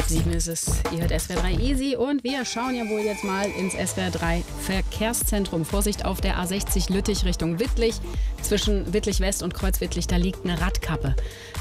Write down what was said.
7 ist es. Ihr hört SWR 3 Easy und wir schauen ja wohl jetzt mal ins SWR 3 Verkehrszentrum. Vorsicht auf der A60 Lüttich Richtung Wittlich. Zwischen Wittlich West und Kreuz Wittlich, da liegt eine Radkappe.